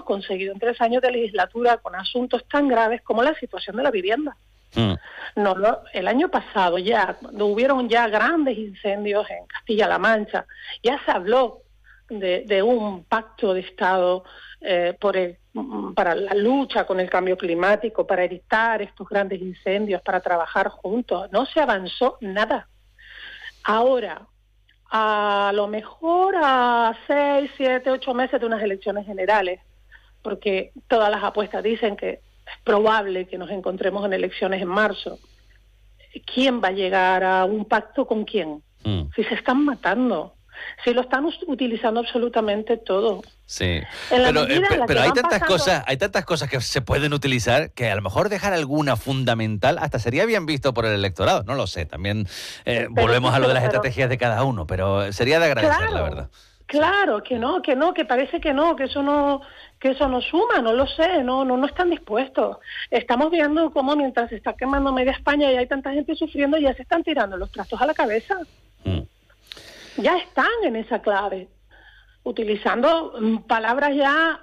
conseguido en 3 años de legislatura con asuntos tan graves como la situación de la vivienda. El año pasado ya, cuando hubieron ya grandes incendios en Castilla-La Mancha, ya se habló de un pacto de Estado para la lucha con el cambio climático, para evitar estos grandes incendios, para trabajar juntos. No se avanzó nada. Ahora, a lo mejor a 6, 7, 8 meses de unas elecciones generales, porque todas las apuestas dicen que es probable que nos encontremos en elecciones en marzo. ¿Quién va a llegar a un pacto con quién? Si se están matando, si lo están utilizando absolutamente todo. Sí, pero hay tantas cosas que se pueden utilizar que a lo mejor dejar alguna fundamental hasta sería bien visto por el electorado. No lo sé, también volvemos a lo de las estrategias de cada uno, pero sería de agradecer, la verdad. Claro, que parece que eso no suma, no lo sé, no están dispuestos. Estamos viendo cómo mientras se está quemando media España y hay tanta gente sufriendo, ya se están tirando los trastos a la cabeza. Ya están en esa clave, utilizando palabras ya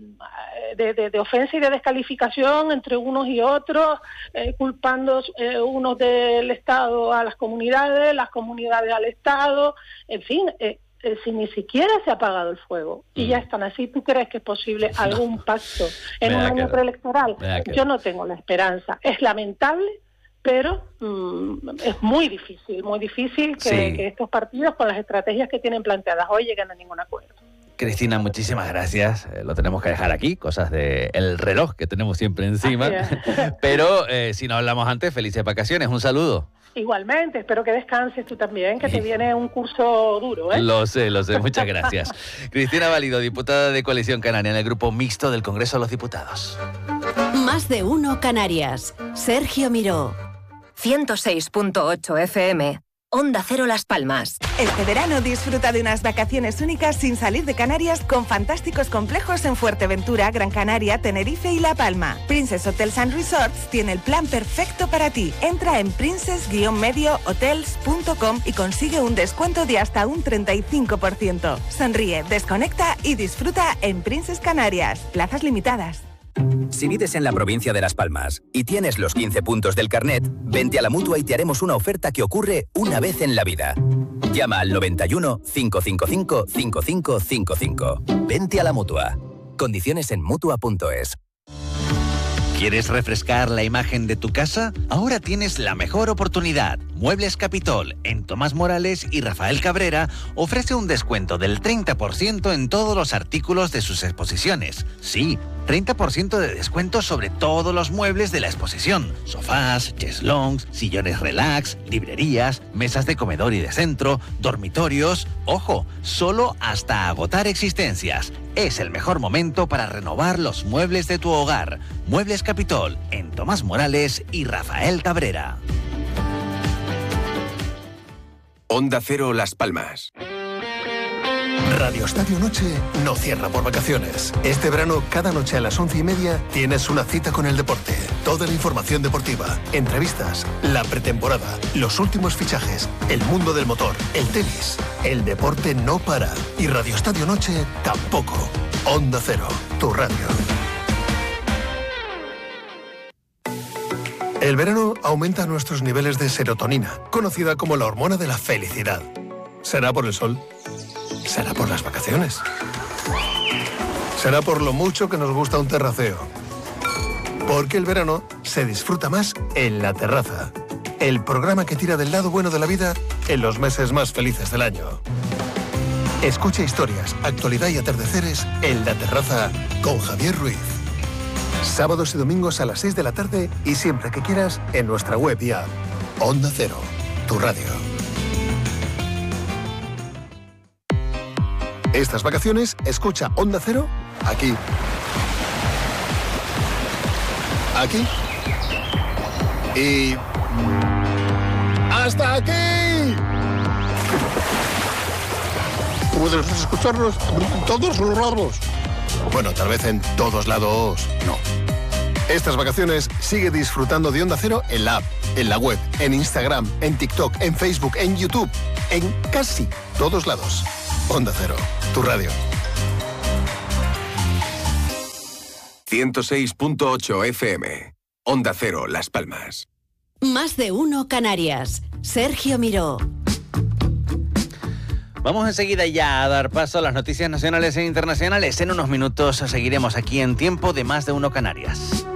de ofensa y de descalificación entre unos y otros, culpando unos del Estado a las comunidades al Estado, en fin, si ni siquiera se ha apagado el fuego y ya están así, ¿tú crees que es posible algún pacto en un año preelectoral? Yo no tengo la esperanza. Es lamentable, pero es muy difícil que estos partidos, con las estrategias que tienen planteadas hoy, lleguen a ningún acuerdo. Cristina, muchísimas gracias. Lo tenemos que dejar aquí, cosas del reloj que tenemos siempre encima. Pero si no hablamos antes, felices vacaciones. Un saludo. Igualmente, espero que descanses tú también, que te viene un curso duro, ¿eh? Lo sé, muchas gracias. Cristina Valido, diputada de Coalición Canaria en el Grupo Mixto del Congreso de los Diputados. Más de uno Canarias. Sergio Miró. 106.8 FM. Onda Cero Las Palmas. Este verano disfruta de unas vacaciones únicas sin salir de Canarias con fantásticos complejos en Fuerteventura, Gran Canaria, Tenerife y La Palma. Princess Hotels and Resorts tiene el plan perfecto para ti. Entra en princess-mediohotels.com y consigue un descuento de hasta un 35%. Sonríe, desconecta y disfruta en Princess Canarias. Plazas limitadas. Si vives en la provincia de Las Palmas y tienes los 15 puntos del carnet, vente a la Mutua y te haremos una oferta que ocurre una vez en la vida. Llama al 91 555 5555. Vente a la Mutua. Condiciones en Mutua.es. ¿Quieres refrescar la imagen de tu casa? Ahora tienes la mejor oportunidad. Muebles Capitol, en Tomás Morales y Rafael Cabrera, ofrece un descuento del 30% en todos los artículos de sus exposiciones. Sí, 30% de descuento sobre todos los muebles de la exposición. Sofás, cheslongs, sillones relax, librerías, mesas de comedor y de centro, dormitorios. ¡Ojo! Solo hasta agotar existencias. Es el mejor momento para renovar los muebles de tu hogar. Muebles Capitol, en Tomás Morales y Rafael Cabrera. Onda Cero Las Palmas. Radio Estadio Noche no cierra por vacaciones. Este verano, cada noche a las 11:30, tienes una cita con el deporte. Toda la información deportiva, entrevistas, la pretemporada, los últimos fichajes, el mundo del motor, el tenis. El deporte no para. Y Radio Estadio Noche tampoco. Onda Cero, tu radio. El verano aumenta nuestros niveles de serotonina, conocida como la hormona de la felicidad. ¿Será por el sol? ¿Será por las vacaciones? ¿Será por lo mucho que nos gusta un terraceo? Porque el verano se disfruta más en La Terraza, el programa que tira del lado bueno de la vida en los meses más felices del año. Escucha historias, actualidad y atardeceres en La Terraza con Javier Ruiz. Sábados y domingos a las 6 de la tarde y siempre que quieras en nuestra web y app. Onda Cero, tu radio. Estas vacaciones, escucha Onda Cero aquí. Aquí. Y... ¡hasta aquí! Puedes escucharnos en todos los lados. Bueno, tal vez en todos lados no. Estas vacaciones sigue disfrutando de Onda Cero en la app, en la web, en Instagram, en TikTok, en Facebook, en YouTube, en casi todos lados. Onda Cero, tu radio. 106.8 FM. Onda Cero, Las Palmas. Más de uno Canarias. Sergio Miró. Vamos enseguida ya a dar paso a las noticias nacionales e internacionales. En unos minutos seguiremos aquí en Tiempo de Más de Uno Canarias.